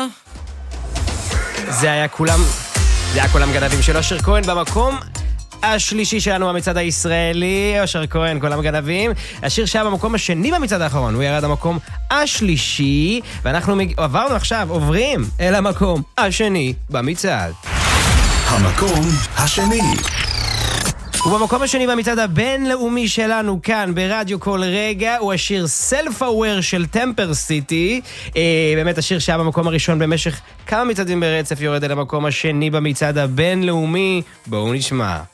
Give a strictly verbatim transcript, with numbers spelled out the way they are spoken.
זה היה כולם, זה היה כולם גנבים של אושר כהן במקום השלישי שלנו במצעד הישראלי. אושר כהן, כולם גנבים. השיר שהיה במקום השני במצעד האחרון, הוא ירד למקום השלישי, ואנחנו מג... עברנו עכשיו, עוברים אל המקום השני במצעד. המקום השני. ובמקום השני במצעד הבינלאומי שלנו כאן ברדיו כל רגע הוא השיר Self Aware של טמפר סיטי. אה, באמת השיר שהיה במקום הראשון במשך כמה מצעדים ברצף יורד אל המקום השני במצעד הבינלאומי. בואו נשמע.